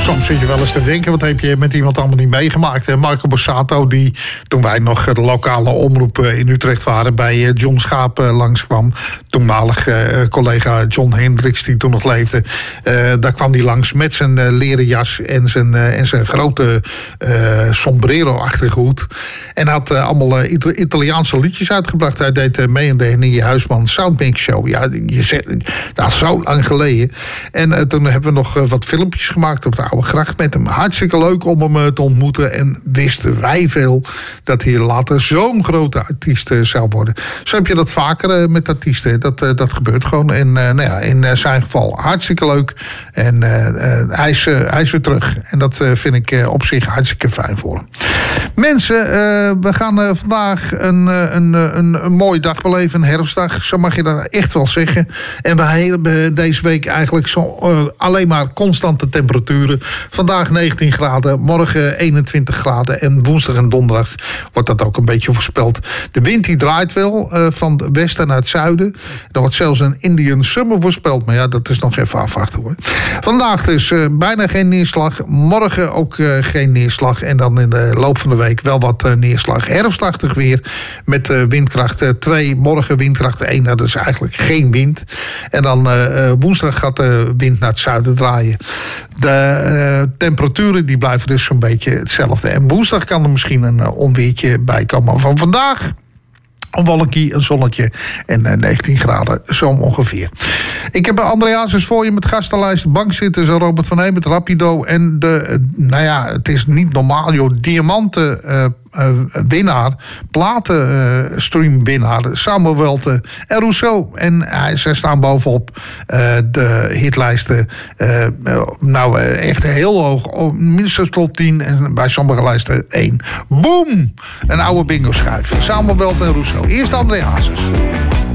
Soms zit je wel eens te denken, wat heb je met iemand allemaal niet meegemaakt? Hè? Marco Borsato, die toen wij nog de lokale omroep in Utrecht waren, bij John Schaap langskwam. Toenmalig collega John Hendricks, die toen nog leefde. Daar kwam hij langs met zijn leren jas en zijn grote sombrero-achtige hoed. En had allemaal Italiaanse liedjes uitgebracht. Hij deed mee in de Henny Huisman Soundmix Show. Ja, je zegt, dat is zo lang geleden. En toen hebben we nog wat filmpjes gemaakt op de Oude Gracht met hem. Hartstikke leuk om hem te ontmoeten. En wisten wij veel dat hij later zo'n grote artiest zou worden. Zo heb je dat vaker met artiesten. Dat gebeurt gewoon. En nou ja, in zijn geval hartstikke leuk. En hij is weer terug. En dat vind ik op zich hartstikke fijn voor hem. Mensen, we gaan vandaag een mooie dag beleven. Een herfstdag, zo mag je dat echt wel zeggen. En we hebben deze week eigenlijk alleen maar constante temperaturen. Vandaag 19 graden, morgen 21 graden. En woensdag en donderdag wordt dat ook een beetje voorspeld. De wind die draait wel van het westen naar het zuiden. Er wordt zelfs een Indian Summer voorspeld. Maar ja, dat is nog even afwachten hoor. Vandaag dus bijna geen neerslag. Morgen ook geen neerslag. En dan in de loop van de week wel wat neerslag. Herfstachtig weer met windkracht 2. Morgen windkracht 1. Nou, dat is eigenlijk geen wind. En dan woensdag gaat de wind naar het zuiden draaien. De temperaturen die blijven dus zo'n beetje hetzelfde. En woensdag kan er misschien een onweertje bij komen. Van vandaag een wolkje, een zonnetje en 19 graden, zo ongeveer. Ik heb André Hazes voor je met gastenlijst, bankzitters, Robert van Hemert, Rapido en het is niet normaal, joh, diamanten winnaar, platenstream-winnaar, Samuel Welte en Rousseau. En zij staan bovenop de hitlijsten. Echt heel hoog, minstens top 10 en bij sommige lijsten 1. Boom! Een oude bingo-schijf. Samuel Welte en Rousseau. Eerst André Hazes.